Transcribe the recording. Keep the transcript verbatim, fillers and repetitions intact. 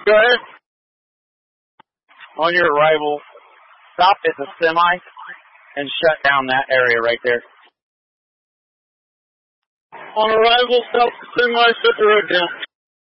Go ahead. On your arrival, stop at the semi and shut down that area right there. On arrival, stop the semi, shut the road down.